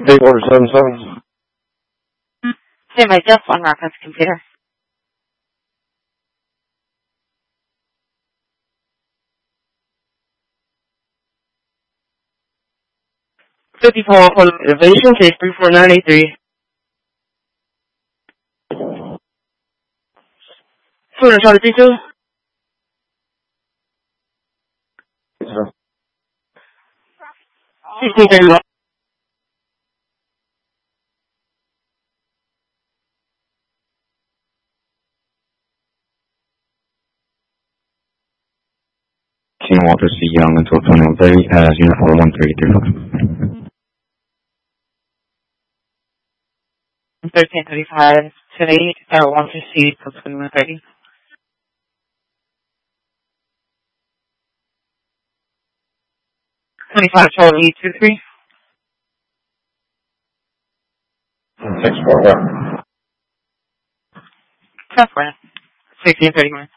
Big order 77. Stand by just one reference computer. $54 for innovation, case 34983. Twitter, Charlie P2. Yes, sir. 1631. King Walter C. Young until 2130, pass uniform 1335. 1335 today, want to see till 2130. Charlie 23. 641. Press 1631.